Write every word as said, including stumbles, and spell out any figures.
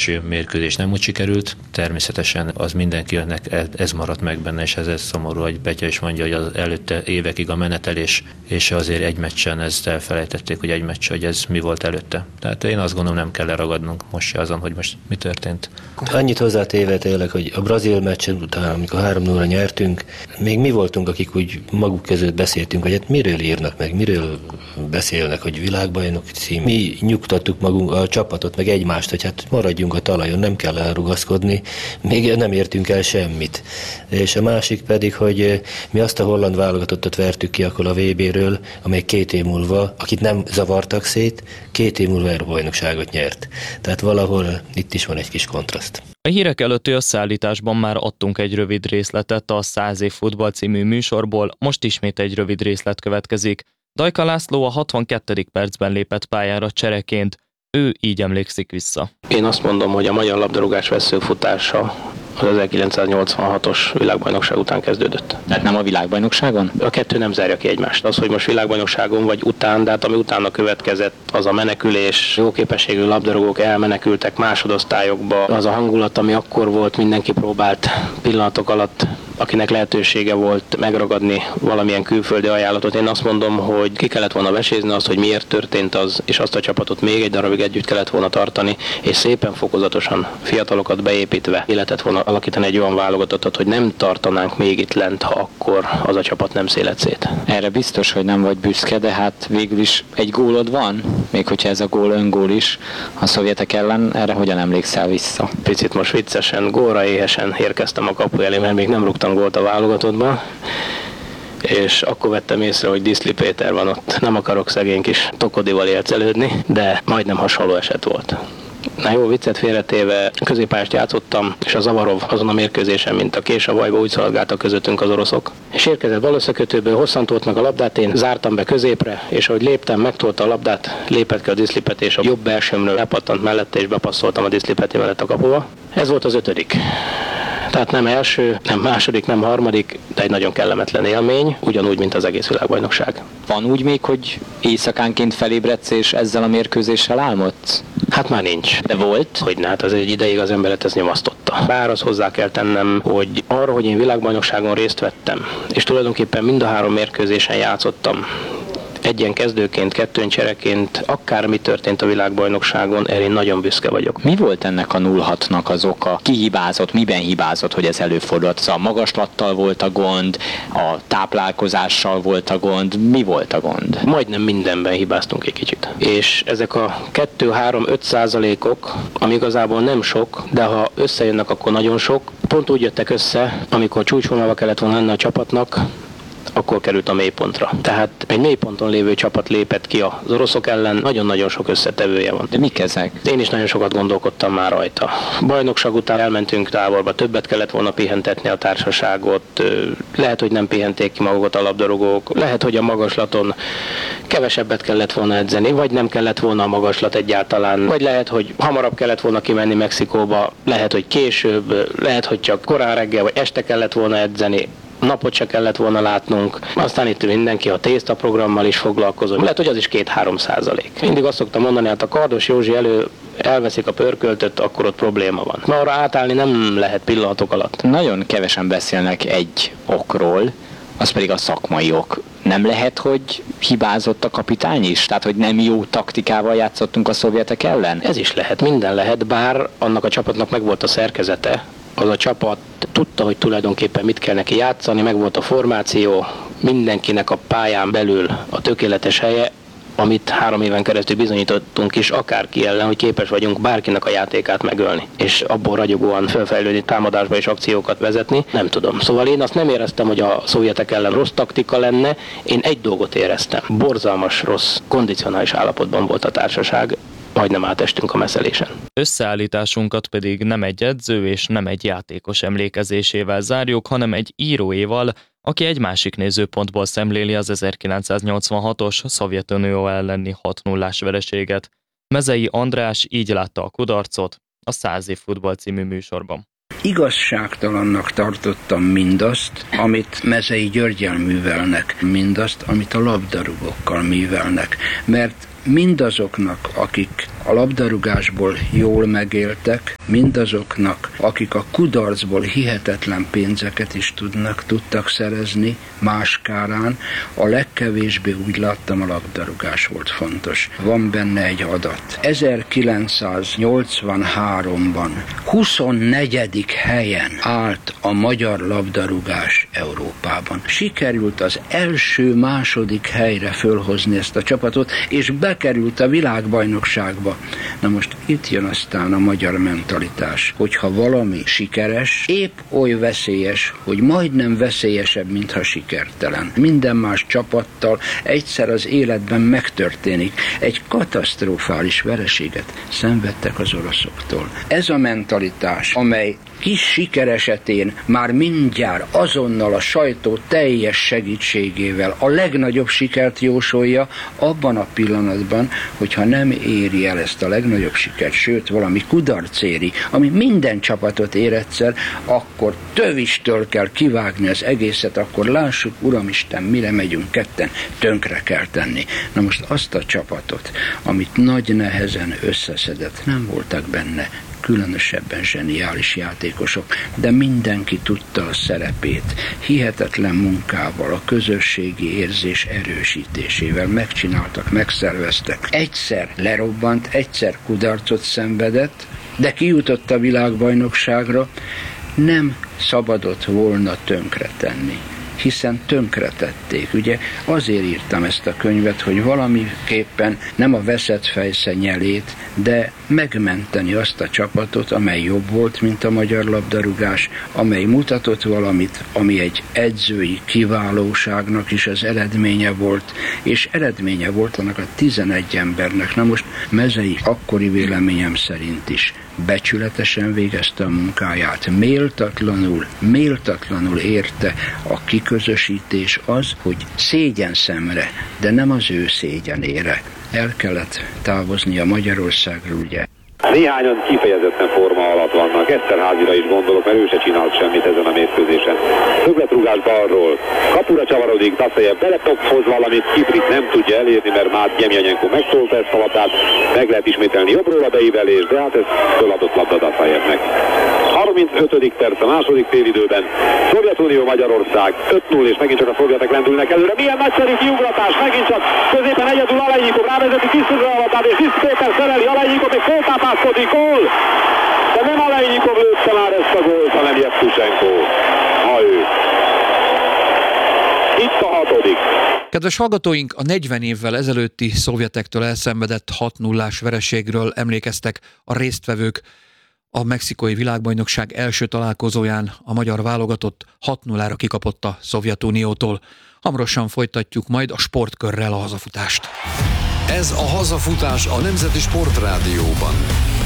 első mérkőzés nem úgy sikerült. Természetesen az mindenkinek ez maradt meg benne, és ez, ez szomorú, hogy Petya is mondja, hogy az előtte évekig a menetelés, és azért egy meccsen ezt elfelejtették, hogy egy meccs, hogy ez mi volt előtte. Tehát én azt gondolom, nem kell leragadnunk most se azon, hogy most mi történt. Annyit hozzátéve tényleg, hogy a brazil meccsen után, amikor három nulla nyertünk, még mi voltunk, akik úgy maguk között beszéltünk, hogy hát miről írnak meg, miről beszélnek, hogy világbajnok cím. Mi nyugtattuk magunk, a csapatot, meg egymást, hogy hát maradjunk a talajon, nem kell elrugaszkodni, még nem értünk el semmit. És a másik pedig, hogy mi azt a holland válogatottat vertük ki akkor a vé béről, amely két év múlva, akit nem zavartak szét, két év múlva Európa-bajnokságot nyert. Tehát valahol itt is van egy kis kontraszt. A hírek előtti összeállításban már adtunk egy rövid részletet a száz év futball című műsorból, most ismét egy rövid részlet következik. Dajka László a hatvankettedik percben lépett pályára csereként, ő így emlékszik vissza. Én azt mondom, hogy a magyar labdarúgás veszőfutása az ezerkilencszáznyolcvanhatos világbajnokság után kezdődött. Tehát nem a világbajnokságon? A kettő nem zárja ki egymást. Az, hogy most világbajnokságon vagy után, de hát ami utána következett, az a menekülés, jó képességű labdarúgók elmenekültek másodosztályokba, az a hangulat, ami akkor volt, mindenki próbált pillanatok alatt, akinek lehetősége volt megragadni valamilyen külföldi ajánlatot. Én azt mondom, hogy ki kellett volna vesézni azt, hogy miért történt az, és azt a csapatot még egy darabig együtt kellett volna tartani, és szépen fokozatosan fiatalokat beépítve életet volna alakítani egy olyan válogatottat, hogy nem tartanánk még itt lent, ha akkor az a csapat nem szélet szét. Erre biztos, hogy nem vagy büszke, de hát végül is egy gólod van, még hogyha ez a gól öngól is a szovjetek ellen, erre hogyan emlékszel vissza? Picit most viccesen, gólra éhesen érkeztem a kapu elé, mert még nem rúgtam gólt a válogatottban, és akkor vettem észre, hogy Diszli Péter van ott. Nem akarok szegény kis Tokodival élcelődni, de majdnem hasonló eset volt. Na jó, viccet félretéve középpályást játszottam, és a Zavarov azon a mérkőzésen, mint a kés a vajba, úgy szolgáltak közöttünk az oroszok. És érkezett balösszekötőből, hosszantolt meg a labdát, én zártam be középre, és ahogy léptem, megtolta a labdát, lépett ki a Diszlipet, és a jobb belsőmről lepattant mellette, és bepasszoltam a Diszlipeti mellett a kapuba. Ez volt az ötödik. Tehát nem első, nem második, nem harmadik, de egy nagyon kellemetlen élmény, ugyanúgy, mint az egész világbajnokság. Van úgy még, hogy éjszakánként felébredsz és ezzel a mérkőzéssel álmodsz? Hát már nincs. De volt? Hogy hát az egy ideig az emberet ez nyomasztotta. Bár az hozzá kell tennem, hogy arra, hogy én világbajnokságon részt vettem, és tulajdonképpen mind a három mérkőzésen játszottam, egyen kezdőként, kettőn csereként, akármi történt a világbajnokságon, erre én nagyon büszke vagyok. Mi volt ennek a nulla hatnak az oka? Ki hibázott, miben hibázott, hogy ez előfordult? A magaslattal volt a gond, a táplálkozással volt a gond, mi volt a gond? Majdnem mindenben hibáztunk egy kicsit. És ezek a kettő, három, öt százalékok, ami igazából nem sok, de ha összejönnek, akkor nagyon sok. Pont úgy jöttek össze, amikor csúcsvonalba kellett volna lenni a csapatnak, akkor került a mélypontra. Tehát egy mélyponton lévő csapat lépett ki az oroszok ellen, nagyon-nagyon sok összetevője van. De mik ezek? Én is nagyon sokat gondolkodtam már rajta. Bajnokság után elmentünk távolba, többet kellett volna pihentetni a társaságot, lehet, hogy nem pihenték ki magukat a labdarúgók, lehet, hogy a magaslaton kevesebbet kellett volna edzeni, vagy nem kellett volna a magaslat egyáltalán, vagy lehet, hogy hamarabb kellett volna kimenni Mexikóba, lehet, hogy később, lehet, hogy csak korán reggel vagy este kellett volna edzeni, napot se kellett volna látnunk. Aztán itt mindenki a tészta programmal is foglalkozott. Lehet, hogy az is két-három százalék. Mindig azt szoktam mondani, hát a Kardos Józsi elő elveszik a pörköltöt, akkor ott probléma van. Mert arra átállni nem lehet pillanatok alatt. Nagyon kevesen beszélnek egy okról, az pedig a szakmai ok. Nem lehet, hogy hibázott a kapitány is? Tehát, hogy nem jó taktikával játszottunk a szovjetek ellen? Ez is lehet, minden lehet, bár annak a csapatnak megvolt a szerkezete. Az a csapat tudta, hogy tulajdonképpen mit kell neki játszani, megvolt a formáció, mindenkinek a pályán belül a tökéletes helye, amit három éven keresztül bizonyítottunk is, akárki ellen, hogy képes vagyunk bárkinek a játékát megölni, és abból ragyogóan felfejlődni, támadásba és akciókat vezetni, nem tudom. Szóval én azt nem éreztem, hogy a szovjetek ellen rossz taktika lenne, én egy dolgot éreztem. Borzalmas, rossz, kondicionális állapotban volt a társaság, majdnem átestünk a messzelésen. Összeállításunkat pedig nem egy edző és nem egy játékos emlékezésével zárjuk, hanem egy íróéval, aki egy másik nézőpontból szemléli az ezerkilencszáznyolcvanhatos Szovjetunió elleni hat nullás vereséget. Mezei András így látta a kudarcot a száz év futball című műsorban. Igazságtalannak tartottam mindazt, amit Mezei Györggyel művelnek, mindazt, amit a labdarúgókkal művelnek, mert mindazoknak, akik a labdarúgásból jól megéltek, mindazoknak, akik a kudarcból hihetetlen pénzeket is tudnak, tudtak szerezni más kárán, a legkevésbé úgy láttam a labdarúgás volt fontos. Van benne egy adat. ezerkilencszáznyolcvanháromban huszonnegyedik helyen állt a magyar labdarúgás Európában. Sikerült az első-második helyre fölhozni ezt a csapatot, és bekerült a világbajnokságba. Na most itt jön aztán a magyar mentalitás, hogyha valami sikeres, épp oly veszélyes, hogy majdnem veszélyesebb, mintha sikertelen. Minden más csapattal egyszer az életben megtörténik. Egy katasztrofális vereséget szenvedtek az oroszoktól. Ez a mentalitás, amely kis siker esetén már mindjárt azonnal a sajtó teljes segítségével a legnagyobb sikert jósolja, abban a pillanatban, hogyha nem éri el ezt a legnagyobb sikert, sőt valami kudarc éri, ami minden csapatot ér egyszer, akkor tövistől kell kivágni az egészet, akkor lássuk, Uramisten, mire megyünk ketten, tönkre kell tenni. Na most azt a csapatot, amit nagy nehezen összeszedett, nem voltak benne különösebben zseniális játékosok, de mindenki tudta a szerepét. Hihetetlen munkával, a közösségi érzés erősítésével megcsináltak, megszerveztek. Egyszer lerobbant, egyszer kudarcot szenvedett, de kijutott a világbajnokságra, nem szabadott volna tönkretenni, hiszen tönkretették. Ugye azért írtam ezt a könyvet, hogy valamiképpen nem a veszett fejsze nyelét, de megmenteni azt a csapatot, amely jobb volt, mint a magyar labdarúgás, amely mutatott valamit, ami egy edzői kiválóságnak is az eredménye volt, és eredménye volt annak a tizenegy embernek. Na most Mezei akkori véleményem szerint is becsületesen végezte a munkáját, méltatlanul, méltatlanul érte a kiközösítés az, hogy szégyen szemre, de nem az ő szégyenére el kellett távoznia Magyarországról, ugye. Néhányan kifejezetten forma alatt vannak. Eszterházira is gondolok, mert ő se csinált semmit ezen a mérkőzésen. Többletrugás balról. Kapura csavarodik, Daszajev beletophoz valamit, Kiprik nem tudja elérni, mert már Gyemjanyenko megszólta ezt a labdát. Meg lehet ismételni jobbról a beívelés, de hát ez föladott labda Daszajevnek. harmincötödik perc a második félidőben. Szovjetunió Magyarország öt null, és megint csak a szovjetek lendülnek előre. Milyen nagyszerű kiugratás, megint csak középen egyedül Alejnyikov rávezeti Tisztúzra a labdát, és Tiszt Péter szereli, Alejnyikov még föltápászkodik, gól! De nem Alejnyikov lőtte már ezt a gólt, hanem Jevtusenko. Ha ő. Itt a hatodik. Kedves hallgatóink, a negyven évvel ezelőtti szovjetektől elszenvedett hat nullás vereségről emlékeztek a résztvevők. A mexikói világbajnokság első találkozóján a magyar válogatott hat nullára kikapott a Szovjetuniótól. Hamarosan folytatjuk majd a sportkörrel a hazafutást. Ez a hazafutás a Nemzeti Sportrádióban.